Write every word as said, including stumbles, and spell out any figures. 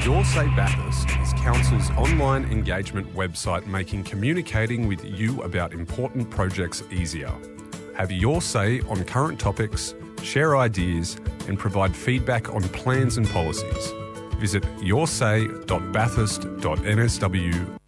Your Say Bathurst is Council's online engagement website making communicating with you about important projects easier. Have your say on current topics, share ideas and provide feedback on plans and policies. Visit your say dot bathurst dot n s w